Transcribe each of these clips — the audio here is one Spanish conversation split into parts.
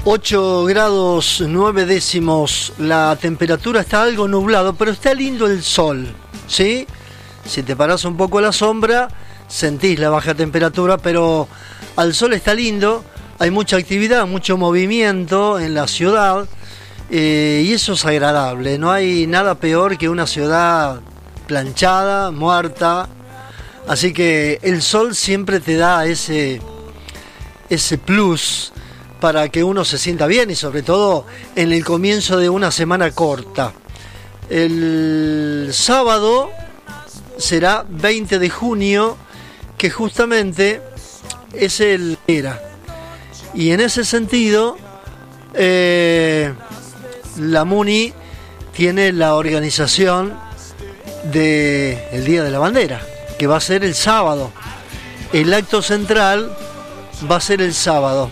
8 grados 9 décimos, la temperatura está algo nublado, pero está lindo el sol, ¿sí? Si te parás un poco a la sombra, sentís la baja temperatura, pero al sol está lindo, hay mucha actividad, mucho movimiento en la ciudad, y eso es agradable. No hay nada peor que una ciudad planchada, muerta, así que el sol siempre te da ese plus para que uno se sienta bien, y sobre todo en el comienzo de una semana corta. El sábado será 20 de junio, que justamente es el era. Y en ese sentido, la MUNI tiene la organización del Día de la Bandera, que va a ser el sábado. El acto central va a ser el sábado.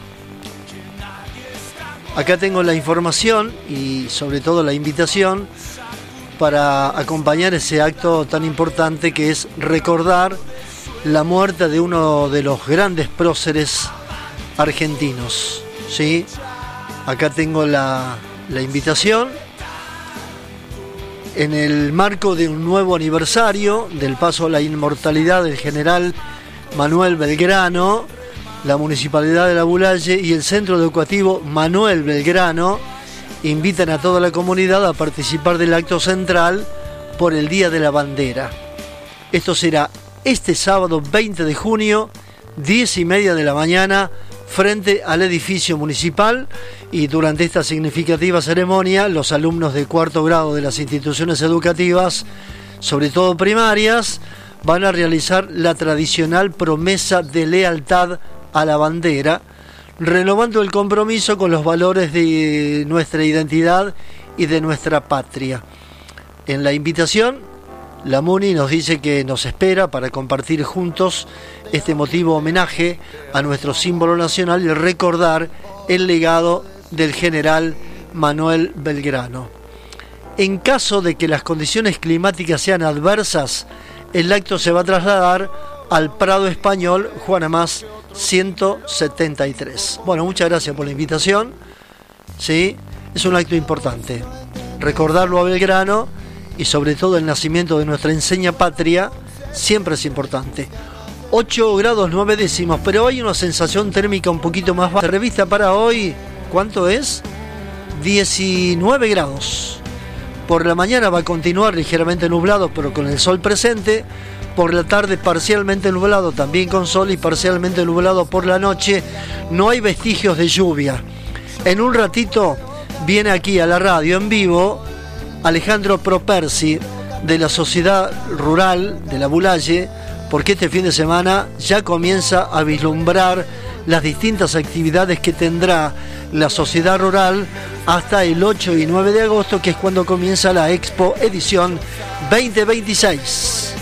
Acá tengo la información y sobre todo la invitación para acompañar ese acto tan importante, que es recordar la muerte de uno de los grandes próceres argentinos, ¿sí? Acá tengo la invitación en el marco de un nuevo aniversario del paso a la inmortalidad del general Manuel Belgrano. La Municipalidad de La Bulaye y el Centro Educativo Manuel Belgrano invitan a toda la comunidad a participar del acto central por el Día de la Bandera. Esto será este sábado 20 de junio, 10:30 de la mañana, frente al edificio municipal, y durante esta significativa ceremonia los alumnos de cuarto grado de las instituciones educativas, sobre todo primarias, van a realizar la tradicional promesa de lealtad a la bandera, renovando el compromiso con los valores de nuestra identidad y de nuestra patria. En la invitación, la MUNI nos dice que nos espera para compartir juntos este emotivo homenaje a nuestro símbolo nacional y recordar el legado del general Manuel Belgrano. En caso de que las condiciones climáticas sean adversas, el acto se va a trasladar al Prado Español Juan Amás 173. Bueno, muchas gracias por la invitación. Sí, es un acto importante. Recordarlo a Belgrano y sobre todo el nacimiento de nuestra enseña patria siempre es importante. 8 grados 9 décimos, pero hay una sensación térmica un poquito más baja. La revista para hoy, ¿cuánto es? 19 grados. Por la mañana va a continuar ligeramente nublado, pero con el sol presente. Por la tarde parcialmente nublado, también con sol, y parcialmente nublado por la noche. No hay vestigios de lluvia. En un ratito viene aquí a la radio en vivo Alejandro Propersi, de la Sociedad Rural de La Bulaye, porque este fin de semana ya comienza a vislumbrar las distintas actividades que tendrá la Sociedad Rural hasta el 8 y 9 de agosto, que es cuando comienza la Expo Edición 2026.